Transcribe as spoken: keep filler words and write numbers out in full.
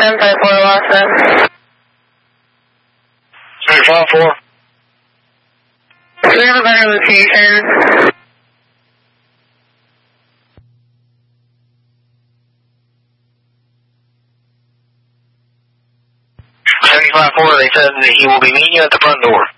seven five four, lost them. seven five four. Do we have a better location? seven five four, they said that he will be meeting you at the front door.